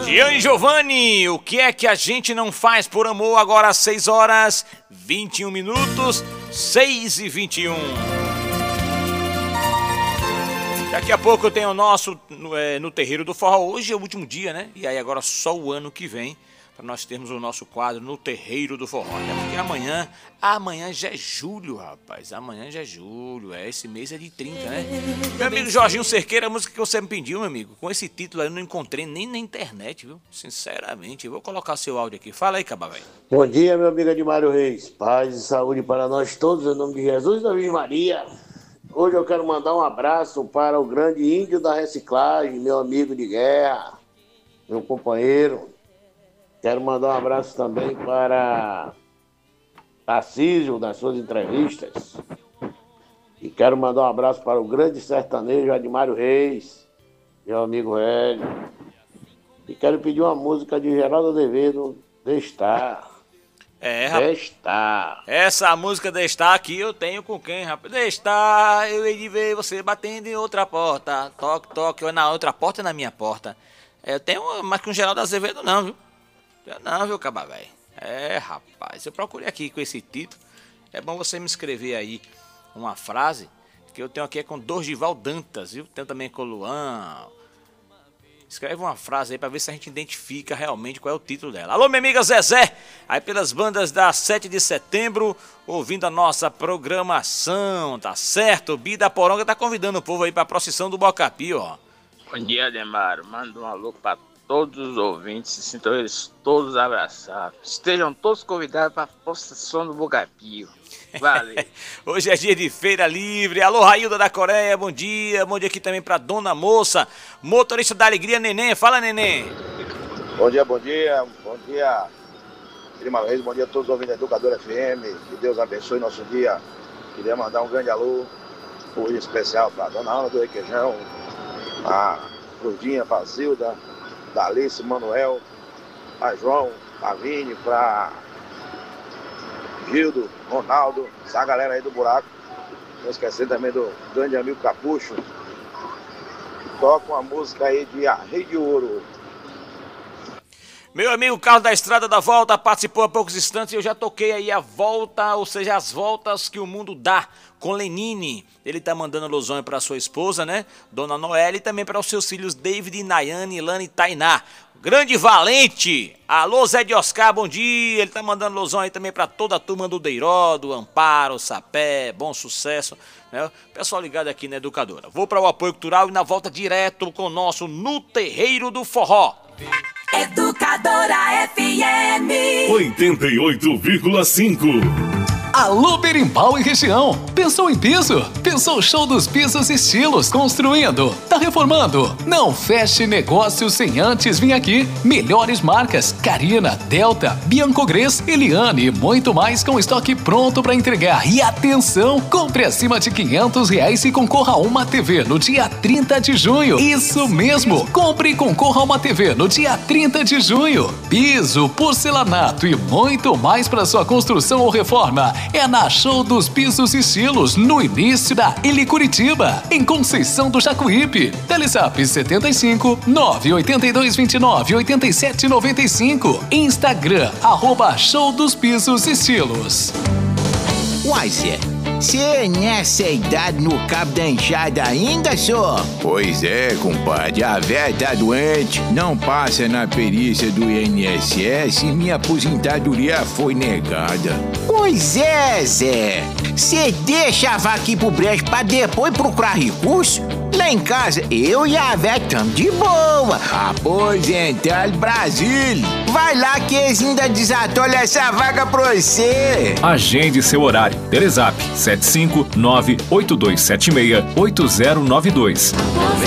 Gianni Giovanni, o que é que a gente não faz por amor? Agora às 6h21, 6h21. Daqui a pouco eu tenho o nosso no Terreiro do Forró. Hoje é o último dia, né? E aí agora só o ano que vem, para nós termos o nosso quadro no Terreiro do Forró. Até porque amanhã já é julho, rapaz. Amanhã já é julho, esse mês é de 30, né? Meu amigo Jorginho Cerqueira, a música que você me pediu, meu amigo. Com esse título aí eu não encontrei nem na internet, viu? Sinceramente, eu vou colocar seu áudio aqui. Fala aí, Cabavé. Bom dia, meu amigo Edmário Reis. Paz e saúde para nós todos, em nome de Jesus e da Virgem Maria. Hoje eu quero mandar um abraço para o grande índio da reciclagem, meu amigo de guerra, meu companheiro. Quero mandar um abraço também para Tarcísio, das suas entrevistas. E quero mandar um abraço para o grande sertanejo Edmário Reis, meu amigo velho. E quero pedir uma música de Geraldo Azevedo, Destar. Rapaz. Destar. Essa música Destar aqui eu tenho com quem, rapaz? Destar, eu hei de ver você batendo em outra porta. Toque, toque, ou na outra porta ou na minha porta. Eu tenho mais que um Geraldo Azevedo não, viu? Não, viu, Cabavé? Rapaz, eu procurei aqui com esse título. É bom você me escrever aí uma frase, que eu tenho aqui com Dorival Dantas, viu? Tenho também com o Luan. Escreve uma frase aí pra ver se a gente identifica realmente qual é o título dela. Alô, minha amiga Zezé, aí pelas bandas da 7 de setembro, ouvindo a nossa programação, tá certo? O Bi da Poronga tá convidando o povo aí pra procissão do Bocapi, ó. Bom dia, Ademaro. Manda um alô pra todos os ouvintes, se sintam eles todos abraçados. Estejam todos convidados para a procissão do Bocapi. Valeu. Hoje é dia de feira livre. Alô, Railda da Coreia, bom dia. Bom dia aqui também pra Dona Moça, motorista da Alegria, Neném. Fala, Neném. Bom dia, bom dia. Bom dia, Prima Reis. Bom dia a todos os ouvintes da Educadora FM. Que Deus abençoe nosso dia. Queria mandar um grande alô, hoje especial pra Dona Ana do Requeijão, a Crudinha, pra Zilda, da Alice, Manuel, a João, a Vini, pra Gildo, Ronaldo, essa galera aí do buraco. Não esquecendo também do grande amigo Capucho. Toca uma música aí de Arreio de Ouro. Meu amigo Carlos da Estrada da Volta participou há poucos instantes e eu já toquei aí a volta, ou seja, as voltas que o mundo dá com Lenine. Ele tá mandando alusão para sua esposa, né? Dona Noelle, e também para os seus filhos David, Nayane, Ilana e Tainá. Grande Valente! Alô, Zé de Oscar, bom dia! Ele tá mandando alusão aí também para toda a turma do Deiró, do Amparo, Sapé, Bom Sucesso, né? Pessoal ligado aqui na Educadora. Vou para o apoio cultural e na volta direto com o nosso No Terreiro do Forró. Educadora FM 88,5. Alô, Berimbau e região. Pensou em piso? Pensou show dos pisos estilos construindo? Tá reformando? Não feche negócio sem antes vir aqui. Melhores marcas: Carina, Delta, Biancogres, Eliane e muito mais com estoque pronto para entregar. E atenção, compre acima de R$500 e concorra a uma TV no dia 30 de junho. Isso mesmo, compre e concorra a uma TV no dia 30 de junho. Piso, porcelanato e muito mais para sua construção ou reforma. É na Show dos Pisos Estilos, no início da Ili Curitiba, em Conceição do Jacuípe. Telezap 75 982 29 87 95. Instagram, @Show dos Pisos Estilos. Uai, Zé, você nessa idade no cabo da enxada ainda, só? Pois é, compadre, a véia tá doente, não passa na perícia do INSS e minha aposentadoria foi negada. Pois é, Zé, você deixa a vaca ir pro brejo pra depois procurar recurso? Lá em casa, eu e a véia tamo de boa. Aposentado Brasil. Vai lá que eles ainda desatolham essa vaga pra você. Agende seu horário. Telezap 75982768092.